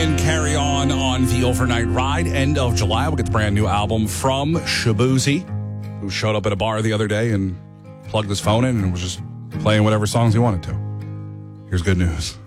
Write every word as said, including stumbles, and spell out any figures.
and Carry On on the overnight ride. End of July, we'll get the brand new album from Shaboozey, who showed up at a bar the other day and plugged his phone in and was just playing whatever songs he wanted to. Here's good news.